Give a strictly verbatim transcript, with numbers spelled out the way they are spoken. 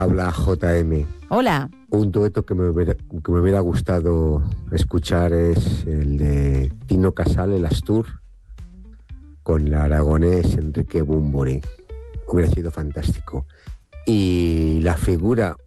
Habla J M. Hola. Un dueto que me hubiera, que me hubiera gustado escuchar es el de Tino Casal, el Astur, con la aragonés Enrique Bunbury. Hubiera sido fantástico. Y la figura